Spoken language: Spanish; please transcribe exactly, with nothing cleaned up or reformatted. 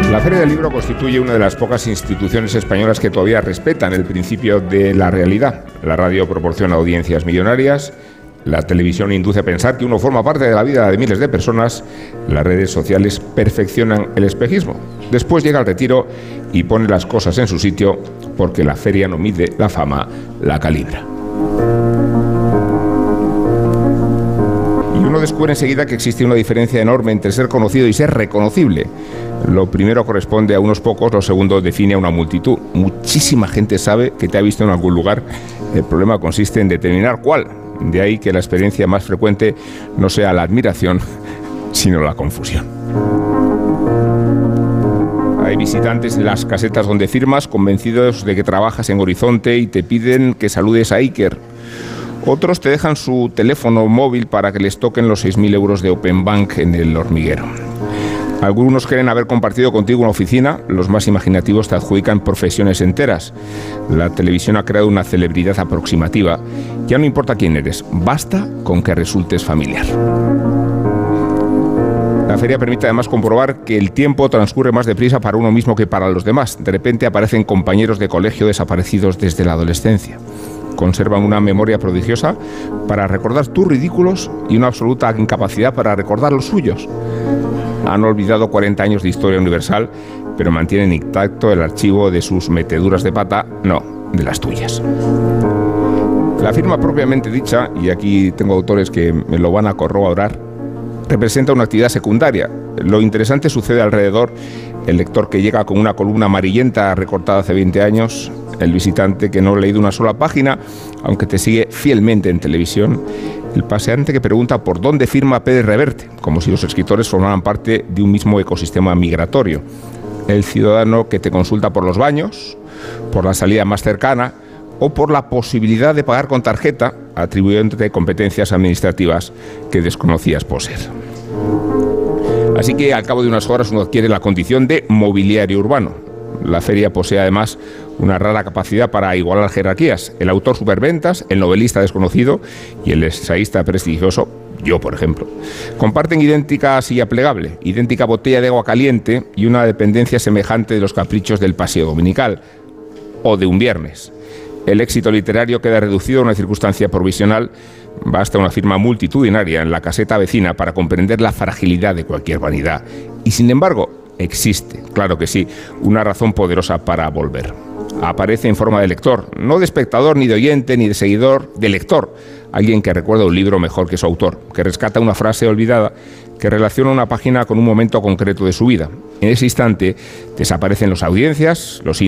La Feria del Libro constituye una de las pocas instituciones españolas que todavía respetan el principio de la realidad. La radio proporciona audiencias millonarias, la televisión induce a pensar que uno forma parte de la vida de miles de personas, las redes sociales perfeccionan el espejismo. Después llega el retiro y pone las cosas en su sitio porque la feria no mide la fama, la calibra. Y uno descubre enseguida que existe una diferencia enorme entre ser conocido y ser reconocible. Lo primero corresponde a unos pocos, lo segundo define a una multitud. Muchísima gente sabe que te ha visto en algún lugar. El problema consiste en determinar cuál. De ahí que la experiencia más frecuente no sea la admiración, sino la confusión. Hay visitantes en las casetas donde firmas, convencidos de que trabajas en Horizonte y te piden que saludes a Iker. Otros te dejan su teléfono móvil para que les toquen los seis mil euros de Open Bank en El Hormiguero. Algunos creen haber compartido contigo una oficina, los más imaginativos te adjudican profesiones enteras. La televisión ha creado una celebridad aproximativa. Ya no importa quién eres, basta con que resultes familiar. La feria permite además comprobar que el tiempo transcurre más deprisa para uno mismo que para los demás. De repente aparecen compañeros de colegio desaparecidos desde la adolescencia. Conservan una memoria prodigiosa para recordar tus ridículos y una absoluta incapacidad para recordar los suyos. Han olvidado cuarenta años de historia universal, pero mantienen intacto el archivo de sus meteduras de pata, no, de las tuyas. La firma propiamente dicha, y aquí tengo autores que me lo van a corroborar, representa una actividad secundaria. Lo interesante sucede alrededor: el lector que llega con una columna amarillenta recortada hace veinte años, el visitante que no ha leído una sola página, aunque te sigue fielmente en televisión, el paseante que pregunta por dónde firma Pérez Reverte, como si los escritores formaran parte de un mismo ecosistema migratorio, el ciudadano que te consulta por los baños, por la salida más cercana o por la posibilidad de pagar con tarjeta, atribuyéndote competencias administrativas que desconocías poseer. Así que al cabo de unas horas uno adquiere la condición de mobiliario urbano. La feria posee además una rara capacidad para igualar jerarquías. El autor superventas, el novelista desconocido y el ensayista prestigioso, yo por ejemplo, comparten idéntica silla plegable, idéntica botella de agua caliente y una dependencia semejante de los caprichos del paseo dominical o de un viernes. El éxito literario queda reducido a una circunstancia provisional. Basta una firma multitudinaria en la caseta vecina para comprender la fragilidad de cualquier vanidad. Y sin embargo, existe, claro que sí, una razón poderosa para volver. Aparece en forma de lector, no de espectador, ni de oyente, ni de seguidor, de lector. Alguien que recuerda un libro mejor que su autor, que rescata una frase olvidada, que relaciona una página con un momento concreto de su vida. En ese instante desaparecen las audiencias, los